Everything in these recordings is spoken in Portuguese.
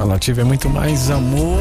A Nativa é muito mais amor.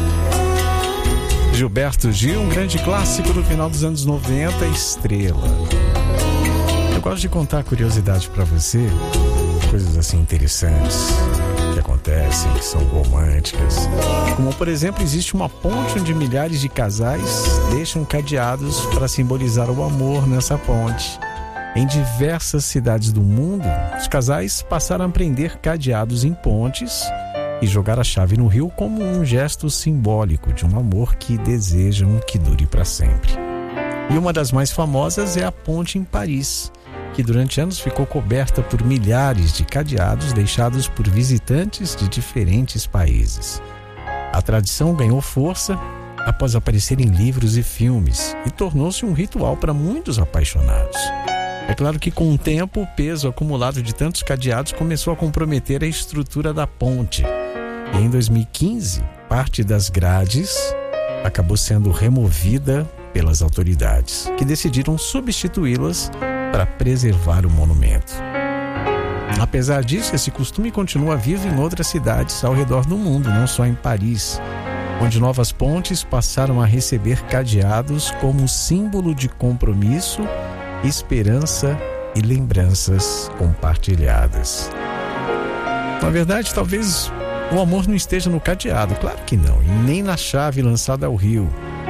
Gilberto Gil, um grande clássico do final dos anos 90, Estrela. Eu gosto de contar curiosidade pra você, coisas assim interessantes que acontecem, que são românticas. Como, por exemplo, existe uma ponte onde milhares de casais deixam cadeados para simbolizar o amor nessa ponte. Em diversas cidades do mundo, os casais passaram a prender cadeados em pontes e jogar a chave no rio como um gesto simbólico de um amor que desejam que dure para sempre. E uma das mais famosas é a ponte em Paris, que durante anos ficou coberta por milhares de cadeados deixados por visitantes de diferentes países. A tradição ganhou força após aparecer em livros e filmes e tornou-se um ritual para muitos apaixonados. É claro que com o tempo, o peso acumulado de tantos cadeados começou a comprometer a estrutura da ponte. E em 2015, parte das grades acabou sendo removida pelas autoridades, que decidiram substituí-las para preservar o monumento. Apesar disso, esse costume continua vivo em outras cidades ao redor do mundo, não só em Paris, onde novas pontes passaram a receber cadeados como símbolo de compromisso, esperança e lembranças compartilhadas. Na verdade, talvez o amor não esteja no cadeado, claro que não, e nem na chave lançada ao rio.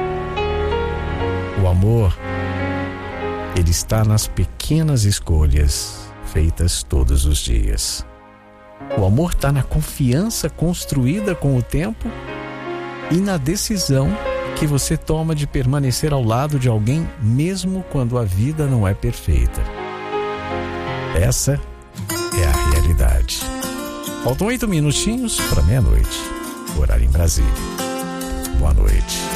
O amor, ele está nas pequenas escolhas feitas todos os dias. O amor está na confiança construída com o tempo e na decisão que você toma de permanecer ao lado de alguém mesmo quando a vida não é perfeita. Essa é a realidade. Faltam 8 minutinhos para meia-noite, horário em Brasília. Boa noite.